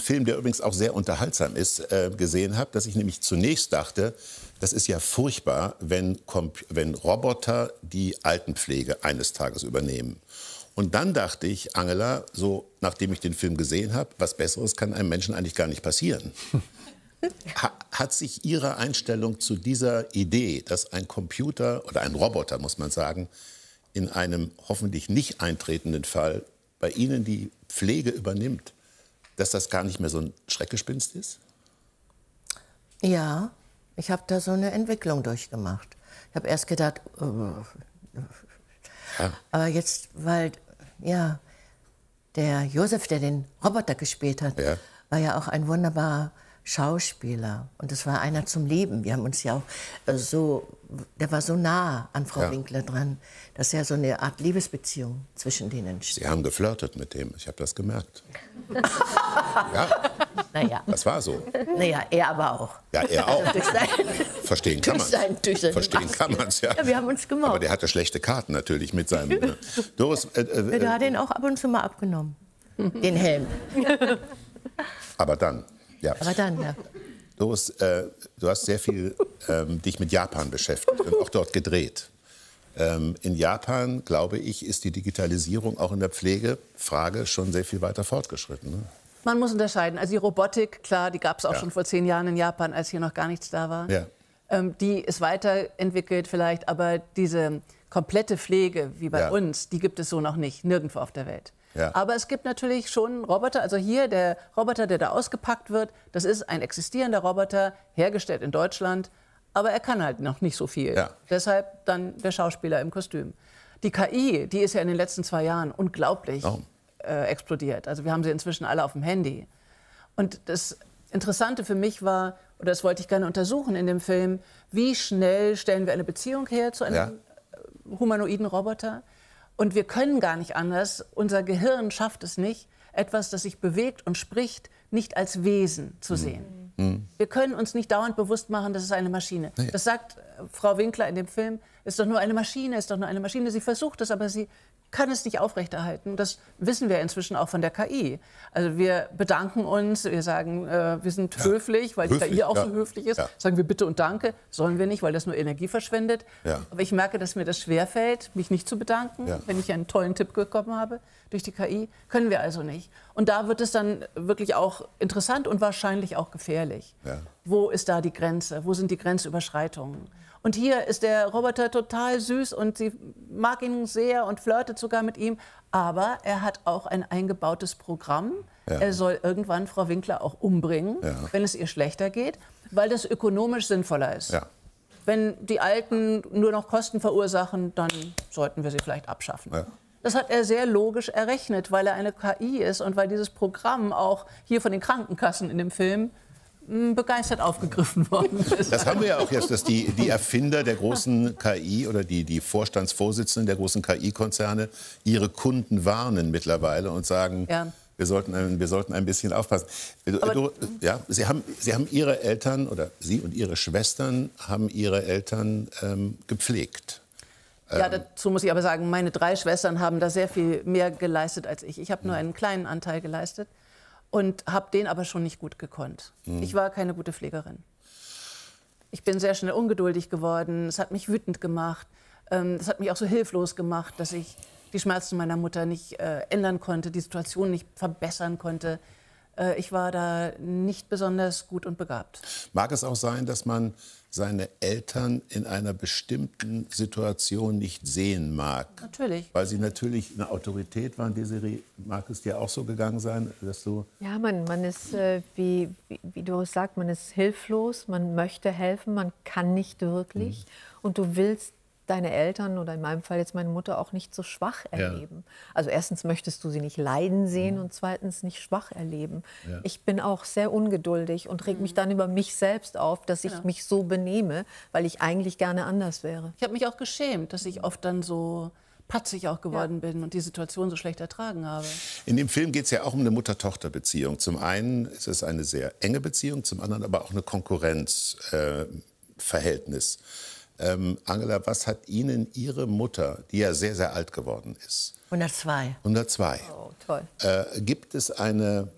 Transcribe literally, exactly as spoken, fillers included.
Film, der übrigens auch sehr unterhaltsam ist, äh, gesehen habe, dass ich nämlich zunächst dachte, das ist ja furchtbar, wenn, wenn Roboter die Altenpflege eines Tages übernehmen. Und dann dachte ich, Angela, so nachdem ich den Film gesehen habe, was Besseres kann einem Menschen eigentlich gar nicht passieren. Ha, hat sich Ihre Einstellung zu dieser Idee, dass ein Computer oder ein Roboter, muss man sagen, in einem hoffentlich nicht eintretenden Fall bei Ihnen die Pflege übernimmt, dass das gar nicht mehr so ein Schreckgespenst ist? Ja, ich habe da so eine Entwicklung durchgemacht. Ich habe erst gedacht, oh, ja. aber jetzt, weil, ja, der Josef, der den Roboter gespielt hat, ja. war ja auch ein wunderbarer Schauspieler. Und das war einer zum Leben. Wir haben uns ja auch äh, so, der war so nah an Frau ja. Winkler dran, dass ja so eine Art Liebesbeziehung zwischen denen steht. Sie haben geflirtet mit dem, ich habe das gemerkt. Ja, naja. Das war so. Naja, er aber auch. Ja, er auch. Also durch sein, Verstehen kann man es. Verstehen kann man es, ja. ja. Wir haben uns gemocht. Aber der hatte schlechte Karten natürlich mit seinem... Äh, Doris, äh, äh, der hat ihn auch ab und zu mal abgenommen, den Helm. Aber dann... Ja. Aber dann, ja. Doris, äh, du hast sehr viel ähm, dich mit Japan beschäftigt und auch dort gedreht. Ähm, in Japan, glaube ich, ist die Digitalisierung auch in der Pflegefrage schon sehr viel weiter fortgeschritten. Ne? Man muss unterscheiden. Also die Robotik, klar, die gab es auch ja. schon vor zehn Jahren in Japan, als hier noch gar nichts da war. Ja. Ähm, die ist weiterentwickelt vielleicht, aber diese komplette Pflege wie bei ja. uns, die gibt es so noch nicht, nirgendwo auf der Welt. Ja. Aber es gibt natürlich schon Roboter, also hier der Roboter, der da ausgepackt wird, das ist ein existierender Roboter, hergestellt in Deutschland, aber er kann halt noch nicht so viel. Ja. Deshalb dann der Schauspieler im Kostüm. Die K I, die ist ja in den letzten zwei Jahren unglaublich oh. äh, explodiert. Also wir haben sie inzwischen alle auf dem Handy. Und das Interessante für mich war, oder das wollte ich gerne untersuchen in dem Film, wie schnell stellen wir eine Beziehung her zu einem ja. humanoiden Roboter? Und wir können gar nicht anders, unser Gehirn schafft es nicht, etwas, das sich bewegt und spricht, nicht als Wesen zu sehen. Mhm. Wir können uns nicht dauernd bewusst machen, das ist eine Maschine. Nee. Das sagt Frau Winkler in dem Film, ist doch nur eine Maschine, ist doch nur eine Maschine. Sie versucht es, aber sie kann es nicht aufrechterhalten. Das wissen wir inzwischen auch von der K I. Also wir bedanken uns, wir sagen, äh, wir sind ja. höflich, weil höflich, die K I auch ja. so höflich ist. Ja. Sagen wir bitte und danke. Sollen wir nicht, weil das nur Energie verschwendet. Ja. Aber ich merke, dass mir das schwerfällt, mich nicht zu bedanken, ja. wenn ich einen tollen Tipp bekommen habe durch die K I. Können wir also nicht. Und da wird es dann wirklich auch interessant und wahrscheinlich auch gefährlich. Ja. Wo ist da die Grenze? Wo sind die Grenzüberschreitungen? Und hier ist der Roboter total süß und sie mag ihn sehr und flirtet sogar mit ihm. Aber er hat auch ein eingebautes Programm. Ja. Er soll irgendwann Frau Winkler auch umbringen, ja. wenn es ihr schlechter geht, weil das ökonomisch sinnvoller ist. Ja. Wenn die Alten nur noch Kosten verursachen, dann sollten wir sie vielleicht abschaffen. Ja. Das hat er sehr logisch errechnet, weil er eine K I ist und weil dieses Programm auch hier von den Krankenkassen in dem Film begeistert aufgegriffen worden ist. Das haben wir ja auch jetzt, dass die, die Erfinder der großen K I oder die, die Vorstandsvorsitzenden der großen K I-Konzerne ihre Kunden warnen mittlerweile und sagen, ja. wir, sollten ein, wir sollten ein bisschen aufpassen. Du, ja, Sie haben, Sie haben Ihre Eltern oder Sie und Ihre Schwestern haben Ihre Eltern ähm, gepflegt. Ja, dazu muss ich aber sagen, meine drei Schwestern haben da sehr viel mehr geleistet als ich. Ich habe nur einen kleinen Anteil geleistet. Und habe den aber schon nicht gut gekonnt. Mhm. Ich war keine gute Pflegerin. Ich bin sehr schnell ungeduldig geworden. Es hat mich wütend gemacht. Es hat mich auch so hilflos gemacht, dass ich die Schmerzen meiner Mutter nicht äh, ändern konnte, die Situation nicht verbessern konnte. Äh, ich war da nicht besonders gut und begabt. Mag es auch sein, dass man seine Eltern in einer bestimmten Situation nicht sehen mag? Natürlich. Weil sie natürlich eine Autorität waren. Desiree, mag es dir auch so gegangen sein, dass du... Ja, man, man ist, äh, wie, wie, wie du sagst, man ist hilflos, man möchte helfen, man kann nicht wirklich. Mhm. Und du willst deine Eltern oder in meinem Fall jetzt meine Mutter auch nicht so schwach erleben. Ja. Also erstens möchtest du sie nicht leiden sehen mhm. und zweitens nicht schwach erleben. Ja. Ich bin auch sehr ungeduldig und reg mhm. mich dann über mich selbst auf, dass ich ja. mich so benehme, weil ich eigentlich gerne anders wäre. Ich habe mich auch geschämt, dass ich oft dann so patzig auch geworden ja. bin und die Situation so schlecht ertragen habe. In dem Film geht es ja auch um eine Mutter-Tochter-Beziehung. Zum einen ist es eine sehr enge Beziehung, zum anderen aber auch eine Konkurrenzverhältnis. Äh, Ähm, Angela, was hat Ihnen Ihre Mutter, die ja sehr, sehr alt geworden ist... hundertzwei. hundertzwei. Oh, toll. Äh, gibt es eine